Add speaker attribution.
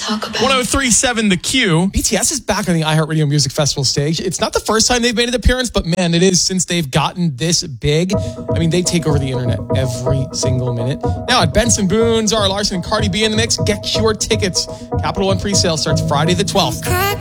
Speaker 1: talk about.
Speaker 2: 103.7 The Q. BTS is back on the iHeartRadio Music Festival stage. It's not the first time they've made an appearance, but man, it is since they've gotten this big. I mean, they take over the internet every single minute. Now at Benson Boone, Zara Larson, and Cardi B in the mix. Get your tickets. Capital One pre-sale starts Friday the 12th.